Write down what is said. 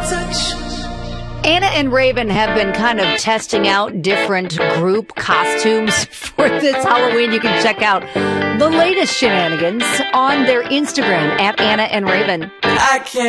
Anna and Raven have been kind of testing out different group costumes for this Halloween. You can check out the latest shenanigans on their Instagram at Anna and Raven. I can't